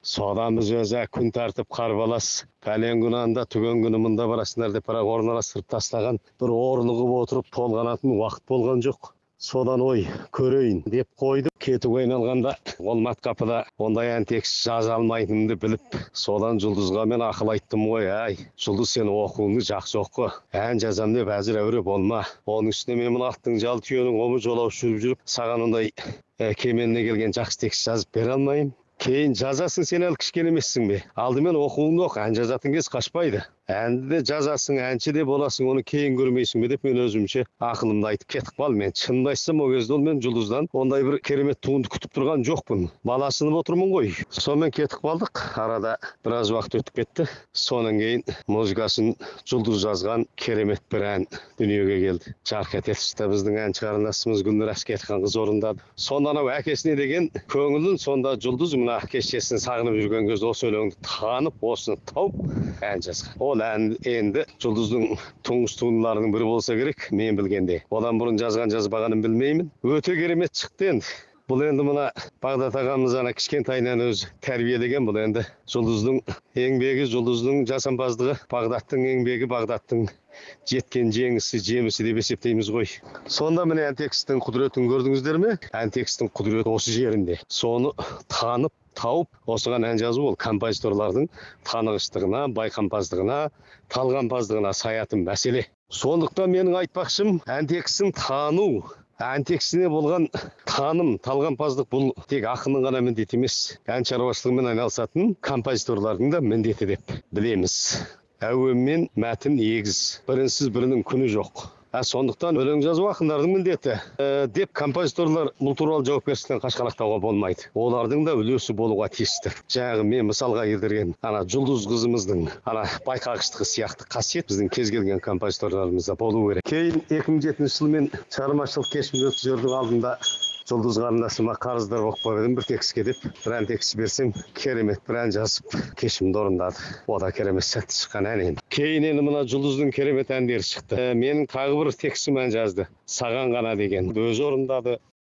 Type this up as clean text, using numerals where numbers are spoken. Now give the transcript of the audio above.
Содан біз өзі күн тартып қарбалас, пәлен күні анда, түген күні мұнда барасыңдар деп бірақ орналастырып тастаған бір орнығып отырып толғанатын уақыт болған жоқ. Содан ой көрейін деп қойдым. Кетуге айналғанда ол маткапыда ондай ән текст жаза алмайтынымды біліп, содан Жұлдызға мен ақыл айттым ғой, ай, Жұлдыз сен оқуыңды жақсы оқы, ән жазам деп әзір әуре болма. Оның үстіне мен мына аттың жал түйенің омы жолаушы жүріп, саған ондай кеменіне келген жақсы текст жазып бере алмаймын. Кейін жазасың, сен әлі кішкене емессің бе? Алдымен оқуыңды оқы, ән жазатын кез қашпайды. Әнді де жазасың, әнші де боласың, оны кейін көрмейсің бе деп мен өзімше ақылымды айтып кетіп қалдым. Мен шынымды айтсам, ол кезде мен Жұлдыздан ондай бір керемет туынды күтіп тұрған жоқпын. Баласынып отырмын ғой. Сонымен кетіп қалдық. Арада біраз уақыт өтіп кетті. Содан кейін музыкасын Жұлдыз жазған керемет бір ән дүниеге келді. Жарқ етеді. Біздің әнші қарындасымыз Гүлнұр Әскерханқызы орындады. Сонда анау әкесіне деген көңілін сонда Жұлдыз мына кешесін сағынып жүрген кезде осы өлеңді танып, осыны тауып ән жазған. Ол ән енді Жұлдыздың тұңғыш туындыларының бірі болса керек, мен білгенде. Одан бұрын жазған жазбағанын білмеймін. Өте керемет шықты енді. Бұл енді мына Бағдат ағамыз ана кішкентайынан өзі тәрбиелеген, бұл енді Жұлдыздың еңбегі, Жұлдыздың жасампаздығы, Бағдаттың еңбегі, Бағдаттың жеткен жемісі деп есептейміз ғой. Сонда міне ән текстің құдіретін көрдіңіздер ме? Ән текстің құдіреті осы жерінде. Соны танып, тауып, осыған ән жазу ол композиторлардың танығыштығына, байқампаздығына, талғампаздығына саятын мәселе. Сондықтан менің айтпақшым, ән текстін тану, ән текстіне болған таным, талғампаздық бұл тек ақынның ғана міндеті емес, ән шаруашылығымен айналысатын композиторлардың да міндеті деп білеміз. Әуен мен мәтін егіз, бірінсіз бірінің күні жоқ. Сондықтан өлең жазу ақындардың міндеті деп композиторлар бұл туралы жауапкершіліктен қашқалақтауға болмайды. Олардың да үлесі болуға тиісті. Жаңағы мен мысалға келтірген ана Жұлдыз қызымыздың ана байқағыштығы сияқты қасиет біздің кез келген композиторларымызда болу керек. Кейін 2007 жылы мен шығармашылық кешімді өткізердің алдында Жұлдыз қарындасыма қарыздар болып қойдым, бір текстке деп, бір ән текст берсем, керемет бір ән жазып, кешімді орындады. О да керемет сәтті шыққан ән енді. Кейін енді мына Жұлдыздың керемет әндері шықты. Менің тағы бір текстім ән жазды. Саған ғана деген. Өзі орындады.